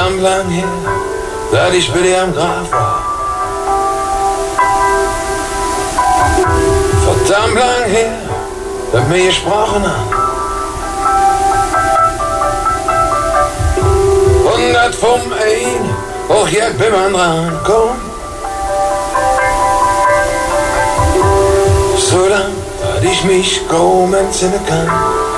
verdammt lang her, seit ich bei dir am Grab war. Verdammt lang her, seit wir gesprochen haben. 100 vom einen, auch jetzt bin man dran, komm. So lang, dass ich mich kaum entsinnen kann.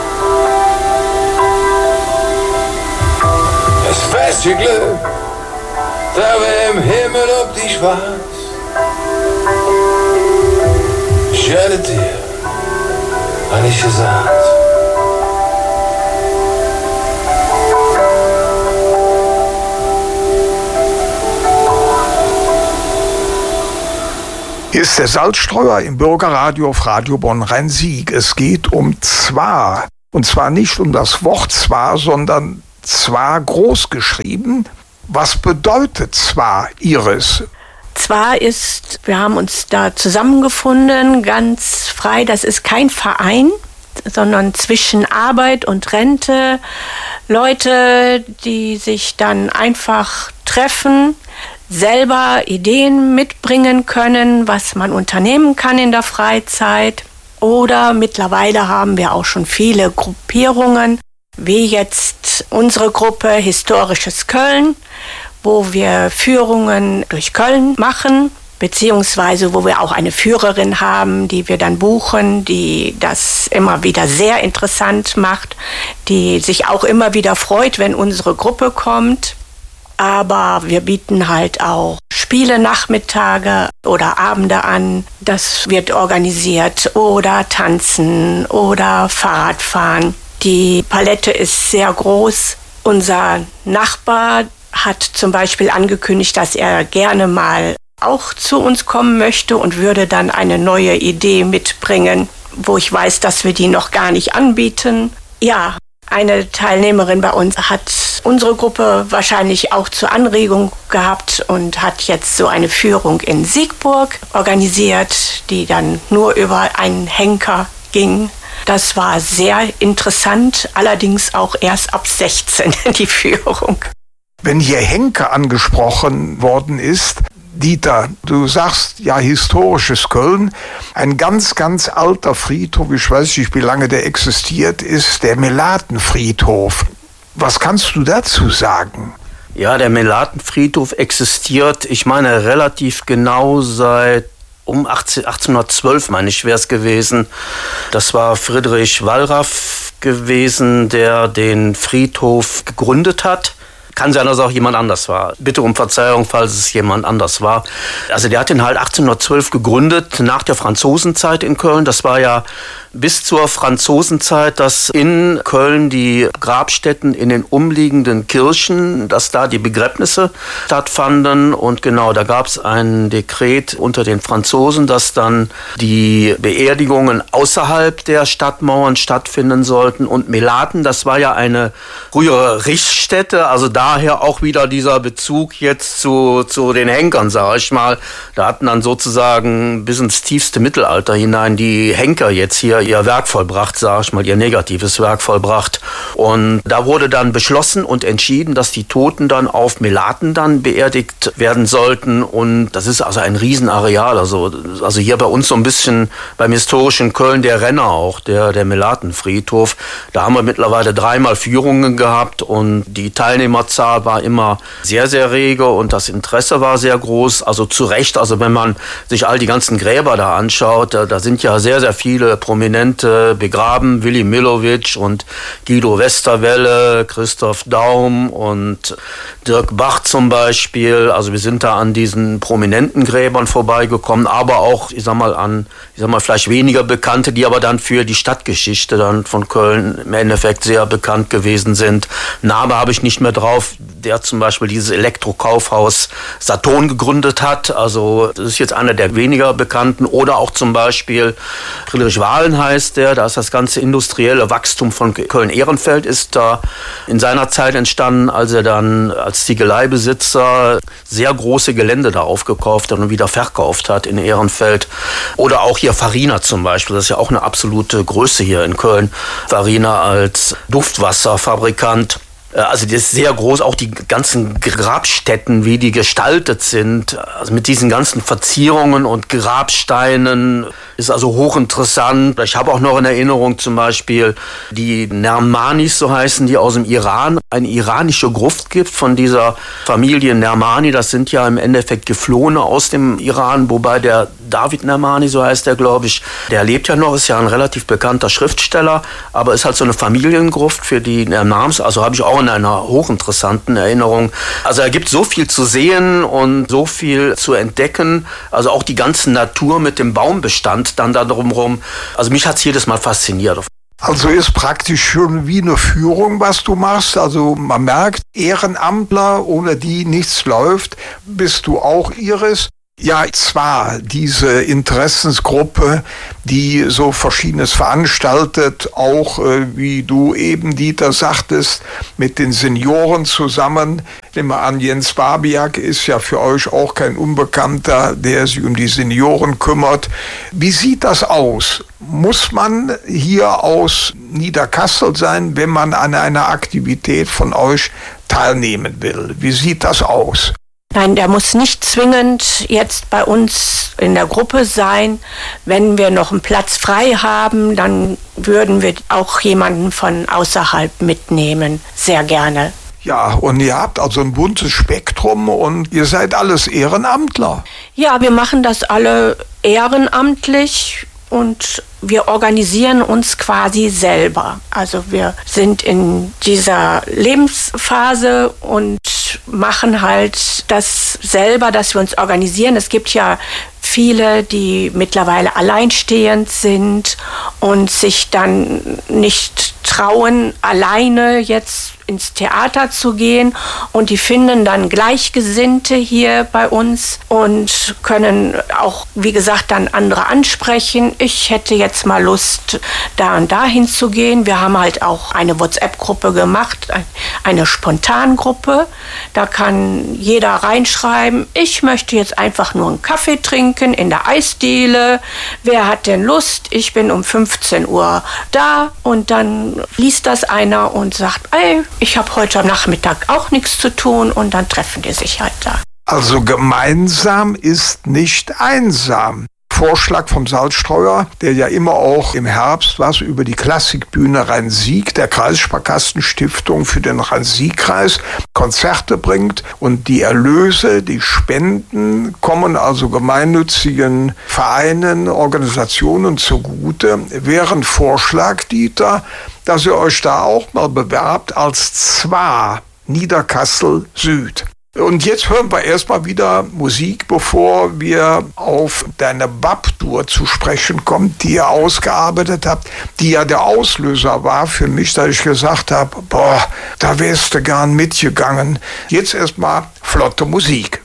Das feste Glück, da wir im Himmel ob dich warst. Ich hätte dir, hab ich gesagt. Hier ist der Salzstreuer im Bürgerradio auf Radio Bonn-Rhein-Sieg. Es geht um zwar. Und zwar nicht um das Wort zwar, sondern zwar groß geschrieben. Was bedeutet zwar, Iris? Zwar ist, wir haben uns da zusammengefunden, ganz frei. Das ist kein Verein, sondern zwischen Arbeit und Rente. Leute, die sich dann einfach treffen, selber Ideen mitbringen können, was man unternehmen kann in der Freizeit. Oder mittlerweile haben wir auch schon viele Gruppierungen, wie jetzt unsere Gruppe Historisches Köln, wo wir Führungen durch Köln machen, beziehungsweise wo wir auch eine Führerin haben, die wir dann buchen, die das immer wieder sehr interessant macht, die sich auch immer wieder freut, wenn unsere Gruppe kommt. Aber wir bieten halt auch Spiele-Nachmittage oder Abende an. Das wird organisiert oder Tanzen oder Fahrradfahren. Die Palette ist sehr groß. Unser Nachbar hat zum Beispiel angekündigt, dass er gerne mal auch zu uns kommen möchte und würde dann eine neue Idee mitbringen, wo ich weiß, dass wir die noch gar nicht anbieten. Ja, eine Teilnehmerin bei uns hat unsere Gruppe wahrscheinlich auch zur Anregung gehabt und hat jetzt so eine Führung in Siegburg organisiert, die dann nur über einen Henker ging. Das war sehr interessant, allerdings auch erst ab 16 die Führung. Wenn hier Henker angesprochen worden ist, Dieter, du sagst ja Historisches Köln, ein ganz, ganz alter Friedhof, ich weiß nicht, wie lange der existiert, ist der Melatenfriedhof. Was kannst du dazu sagen? Ja, der Melatenfriedhof existiert, ich meine, relativ genau seit um 1812, meine ich, wäre es gewesen. Das war Friedrich Wallraff gewesen, der den Friedhof gegründet hat. Kann sein, dass es auch jemand anders war. Bitte um Verzeihung, falls es jemand anders war. Also der hat den halt 1812 gegründet, nach der Franzosenzeit in Köln. Das war ja bis zur Franzosenzeit, dass in Köln die Grabstätten in den umliegenden Kirchen, dass da die Begräbnisse stattfanden. Und genau, da gab es ein Dekret unter den Franzosen, dass dann die Beerdigungen außerhalb der Stadtmauern stattfinden sollten. Und Melaten, das war ja eine frühere Richtstätte, also daher auch wieder dieser Bezug jetzt zu den Henkern, sage ich mal. Da hatten dann sozusagen bis ins tiefste Mittelalter hinein die Henker jetzt hier ihr Werk vollbracht, sage ich mal, ihr negatives Werk vollbracht. Und da wurde dann beschlossen und entschieden, dass die Toten dann auf Melaten dann beerdigt werden sollten. Und das ist also ein Riesenareal. Also hier bei uns so ein bisschen beim historischen Köln der Renner auch, der Melatenfriedhof. Da haben wir mittlerweile 3-mal Führungen gehabt und die Teilnehmerzahl war immer sehr, sehr rege und das Interesse war sehr groß. Also zu Recht, also wenn man sich all die ganzen Gräber da anschaut, da sind ja sehr, sehr viele Prominente begraben. Willy Millowitsch und Guido Westerwelle, Christoph Daum und Dirk Bach zum Beispiel. Also wir sind da an diesen prominenten Gräbern vorbeigekommen, aber auch, ich sag mal, vielleicht weniger Bekannte, die aber dann für die Stadtgeschichte dann von Köln im Endeffekt sehr bekannt gewesen sind. Name habe ich nicht mehr drauf, der zum Beispiel dieses Elektrokaufhaus Saturn gegründet hat. Also das ist jetzt einer der weniger bekannten. Oder auch zum Beispiel Friedrich Wahlen heißt der. Da ist das ganze industrielle Wachstum von Köln-Ehrenfeld ist da in seiner Zeit entstanden, als er dann als Ziegeleibesitzer sehr große Gelände da aufgekauft hat und wieder verkauft hat in Ehrenfeld. Oder auch hier Farina zum Beispiel. Das ist ja auch eine absolute Größe hier in Köln. Farina als Duftwasserfabrikant. Also das ist sehr groß, auch die ganzen Grabstätten, wie die gestaltet sind, also mit diesen ganzen Verzierungen und Grabsteinen, ist also hochinteressant. Ich habe auch noch in Erinnerung zum Beispiel die Nermanis, so heißen die, aus dem Iran. Eine iranische Gruft gibt von dieser Familie Nermani, das sind ja im Endeffekt Geflohene aus dem Iran, wobei der David Nermani, so heißt er, glaube ich, der lebt ja noch, ist ja ein relativ bekannter Schriftsteller, aber ist halt so eine Familiengruft für die Nermans, also habe ich auch in einer hochinteressanten Erinnerung. Also da gibt so viel zu sehen und so viel zu entdecken, also auch die ganze Natur mit dem Baumbestand dann da drumherum. Also mich hat es jedes Mal fasziniert. Also ist praktisch schon wie eine Führung, was du machst. Also man merkt, Ehrenamtler, ohne die nichts läuft. Bist du auch, Iris? Ja, zwar diese Interessensgruppe, die so Verschiedenes veranstaltet, auch wie du eben, Dieter, sagtest, mit den Senioren zusammen. Nehmen wir an, Jens Babiak ist ja für euch auch kein Unbekannter, der sich um die Senioren kümmert. Wie sieht das aus? Muss man hier aus Niederkassel sein, wenn man an einer Aktivität von euch teilnehmen will? Wie sieht das aus? Nein, der muss nicht zwingend jetzt bei uns in der Gruppe sein. Wenn wir noch einen Platz frei haben, dann würden wir auch jemanden von außerhalb mitnehmen. Sehr gerne. Ja, und ihr habt also ein buntes Spektrum und ihr seid alles Ehrenamtler. Ja, wir machen das alle ehrenamtlich und wir organisieren uns quasi selber. Also wir sind in dieser Lebensphase und machen halt das selber, dass wir uns organisieren. Es gibt ja viele, die mittlerweile alleinstehend sind und sich dann nicht trauen, alleine jetzt ins Theater zu gehen, und die finden dann Gleichgesinnte hier bei uns und können auch, wie gesagt, dann andere ansprechen. Ich hätte jetzt mal Lust, da und da hinzugehen. Wir haben halt auch eine WhatsApp-Gruppe gemacht, eine Spontangruppe. Da kann jeder reinschreiben, ich möchte jetzt einfach nur einen Kaffee trinken in der Eisdiele. Wer hat denn Lust? Ich bin um 15 Uhr da, und dann liest das einer und sagt, ey, ich habe heute am Nachmittag auch nichts zu tun, und dann treffen die sich halt da. Also gemeinsam ist nicht einsam. Vorschlag vom Salzstreuer, der ja immer auch im Herbst was über die Klassikbühne Rhein-Sieg, der Kreissparkassenstiftung für den Rhein-Sieg-Kreis, Konzerte bringt, und die Erlöse, die Spenden kommen also gemeinnützigen Vereinen, Organisationen zugute. Wäre ein Vorschlag, Dieter, dass ihr euch da auch mal bewerbt als ZWA Niederkassel Süd. Und jetzt hören wir erstmal wieder Musik, bevor wir auf deine BAP-Tour zu sprechen kommen, die ihr ausgearbeitet habt, die ja der Auslöser war für mich, dass ich gesagt habe, boah, da wärst du gern mitgegangen. Jetzt erstmal flotte Musik.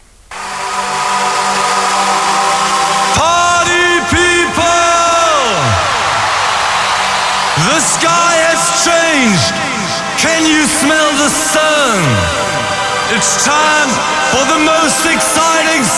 Party people! The sky has changed. Can you smell the sun? It's time for the most exciting